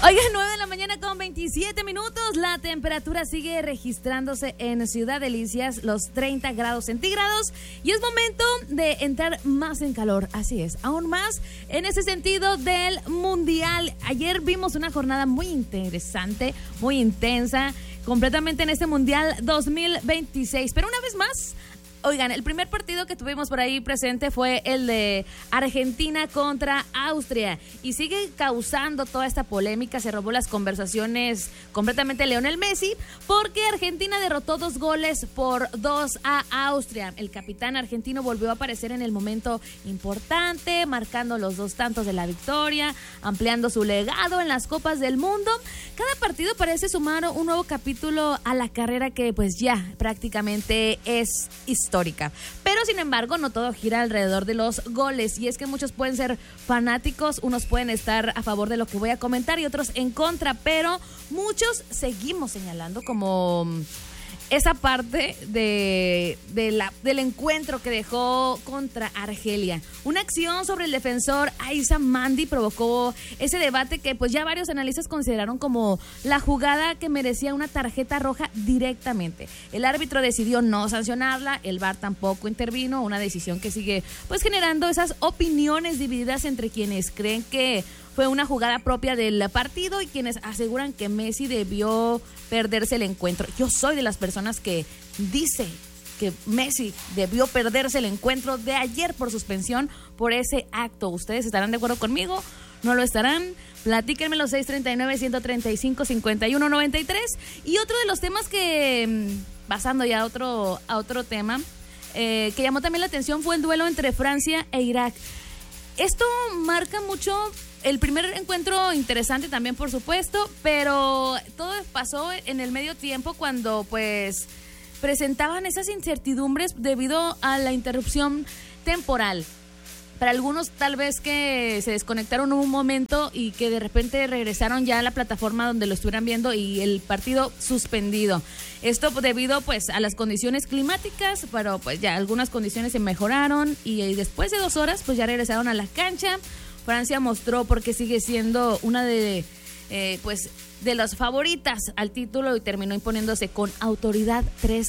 Oigan, 9 de la mañana con 27 minutos. La temperatura sigue registrándose en Ciudad Delicias, los 30 grados centígrados. Y es momento de entrar más en calor. Así es, aún más en ese sentido del Mundial. Ayer vimos una jornada muy interesante, muy intensa, completamente en este Mundial 2026. Pero una vez más, oigan, el primer partido que tuvimos por ahí presente fue el de Argentina contra Austria y sigue causando toda esta polémica. Se robó las conversaciones completamente Lionel Messi porque Argentina derrotó 2-2 a Austria. El capitán argentino volvió a aparecer en el momento importante, marcando los 2 tantos de la victoria, ampliando su legado en las Copas del Mundo. Cada partido parece sumar un nuevo capítulo a la carrera que pues ya prácticamente es histórica. Pero sin embargo no todo gira alrededor de los goles, y es que muchos pueden ser fanáticos, unos pueden estar a favor de lo que voy a comentar y otros en contra, pero muchos seguimos señalando como esa parte del encuentro que dejó contra Argelia. Una acción sobre el defensor Aissa Mandi provocó ese debate que pues ya varios analistas consideraron como la jugada que merecía una tarjeta roja directamente. El árbitro decidió no sancionarla, el VAR tampoco intervino, una decisión que sigue pues generando esas opiniones divididas entre quienes creen que fue una jugada propia del partido y quienes aseguran que Messi debió perderse el encuentro. Yo soy de las personas que dice que Messi debió perderse el encuentro de ayer por suspensión por ese acto. ¿Ustedes estarán de acuerdo conmigo? ¿No lo estarán? Platíquenme los 639-135-5193. Y otro de los temas que, pasando ya a otro tema, que llamó también la atención fue el duelo entre Francia e Irak. Esto marca mucho el primer encuentro, interesante también por supuesto, pero todo pasó en el medio tiempo cuando pues presentaban esas incertidumbres debido a la interrupción temporal. Para algunos tal vez que se desconectaron un momento y que de repente regresaron ya a la plataforma donde lo estuvieran viendo y el partido suspendido. Esto debido pues a las condiciones climáticas, pero pues ya algunas condiciones se mejoraron y después de 2 horas pues ya regresaron a la cancha. Francia mostró porque sigue siendo una de las favoritas al título y terminó imponiéndose con autoridad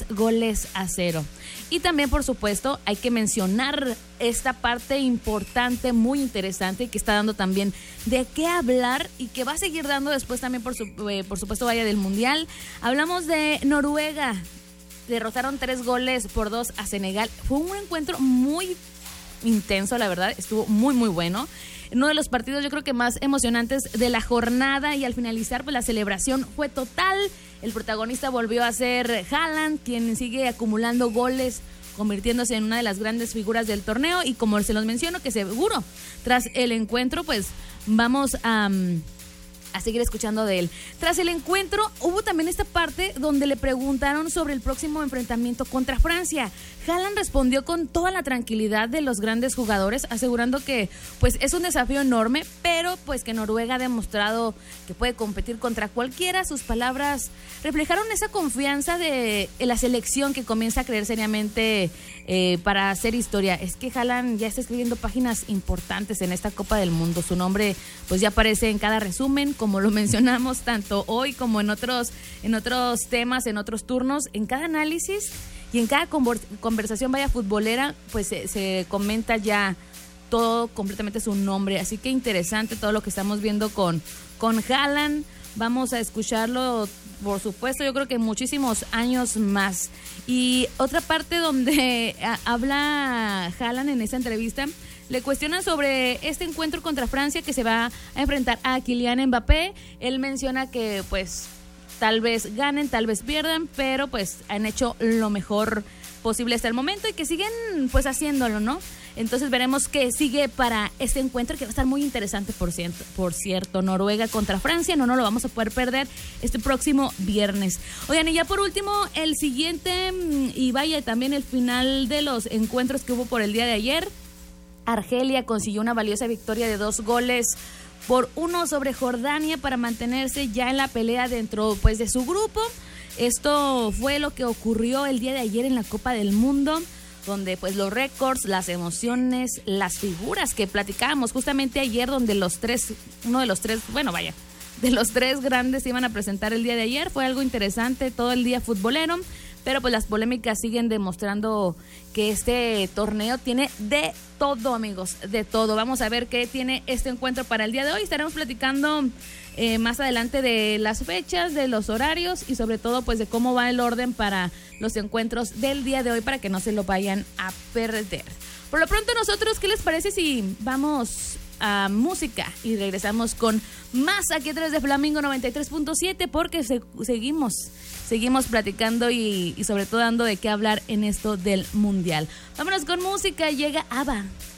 3-0. Y también, por supuesto, hay que mencionar esta parte importante, muy interesante, que está dando también de qué hablar y que va a seguir dando después también, por supuesto, vaya del Mundial. Hablamos de Noruega. Derrotaron 3-2 a Senegal. Fue un encuentro muy intenso, la verdad, estuvo muy, muy bueno. Uno de los partidos yo creo que más emocionantes de la jornada, y al finalizar pues la celebración fue total. El protagonista volvió a ser Haaland, quien sigue acumulando goles, convirtiéndose en una de las grandes figuras del torneo, y como se los menciono, que seguro tras el encuentro pues vamos a seguir escuchando de él. Tras el encuentro hubo también esta parte donde le preguntaron sobre el próximo enfrentamiento contra Francia. Haaland respondió con toda la tranquilidad de los grandes jugadores, asegurando que pues es un desafío enorme, pero pues que Noruega ha demostrado que puede competir contra cualquiera. Sus palabras reflejaron esa confianza de la selección que comienza a creer seriamente para hacer historia. Es que Haaland ya está escribiendo páginas importantes en esta Copa del Mundo. Su nombre pues ya aparece en cada resumen, como lo mencionamos tanto hoy como en otros temas, en otros turnos, en cada análisis y en cada conversación vaya futbolera, pues se comenta ya todo completamente su nombre. Así que interesante todo lo que estamos viendo con Haaland. Vamos a escucharlo, por supuesto, yo creo que muchísimos años más. Y otra parte donde habla Haaland en esta entrevista, le cuestionan sobre este encuentro contra Francia, que se va a enfrentar a Kylian Mbappé. Él menciona que pues tal vez ganen, tal vez pierdan, pero pues han hecho lo mejor posible hasta el momento y que siguen pues haciéndolo, ¿no? Entonces veremos qué sigue para este encuentro, que va a estar muy interesante, por cierto. Noruega contra Francia, no lo vamos a poder perder este próximo viernes. Oigan, y ya por último, el siguiente, y vaya también el final de los encuentros que hubo por el día de ayer. Argelia consiguió una valiosa victoria de 2-1 sobre Jordania para mantenerse ya en la pelea dentro pues de su grupo. Esto fue lo que ocurrió el día de ayer en la Copa del Mundo, donde pues los récords, las emociones, las figuras que platicábamos justamente ayer, donde uno de los tres, bueno vaya, de los 3 grandes se iban a presentar el día de ayer. Fue algo interesante, todo el día futbolero, pero pues las polémicas siguen demostrando que este torneo tiene de todo, amigos, de todo. Vamos a ver qué tiene este encuentro para el día de hoy. Estaremos platicando más adelante de las fechas, de los horarios y sobre todo pues de cómo va el orden para los encuentros del día de hoy para que no se lo vayan a perder. Por lo pronto nosotros, ¿qué les parece si vamos a música y regresamos con más aquí a través de Flamingo 93.7 porque seguimos platicando y sobre todo dando de qué hablar en esto del mundial? Vámonos con música, llega ABBA.